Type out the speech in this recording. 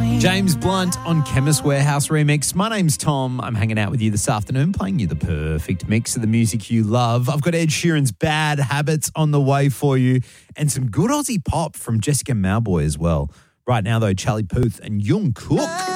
James Blunt on Chemist Warehouse Remix. My name's Tom. I'm hanging out with you this afternoon, playing you the perfect mix of the music you love. I've got Ed Sheeran's Bad Habits on the way for you and some good Aussie pop from Jessica Mauboy as well. Right now, though, Charlie Puth and Jungkook.